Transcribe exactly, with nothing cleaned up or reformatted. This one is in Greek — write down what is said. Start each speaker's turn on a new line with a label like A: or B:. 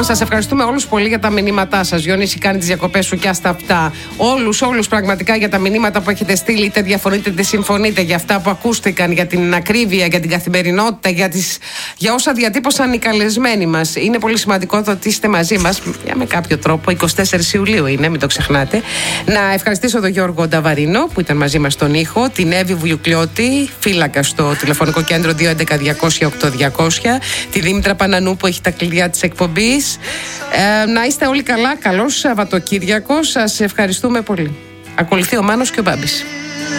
A: Λοιπόν, σας ευχαριστούμε όλους πολύ για τα μηνύματά σας. Διονύση, κάνει τις διακοπές σου και άστα αυτά. Όλους, όλους πραγματικά για τα μηνύματα που έχετε στείλει, είτε διαφωνείτε είτε συμφωνείτε, για αυτά που ακούστηκαν, για την ακρίβεια, για την καθημερινότητα, για, τις, για όσα διατύπωσαν οι καλεσμένοι μας. Είναι πολύ σημαντικό το ότι είστε μαζί μας, για με κάποιο τρόπο. εικοστή τέταρτη Ιουλίου είναι, μην το ξεχνάτε. Να ευχαριστήσω τον Γιώργο Νταβαρίνο που ήταν μαζί μας στον ήχο, την Εύη Βουλιουκλιώτη, φύλακα στο τηλεφωνικό κέντρο δύο έντεκα διακόσια οκτώ διακόσια, τη Δήμητρα Πανανού που έχει τα κλειδιά της εκπομπής. Ε, να είστε όλοι καλά, καλό Σαββατοκύριακο. Σας ευχαριστούμε πολύ. Ακολουθεί ο Μάνος και ο Μπάμπης.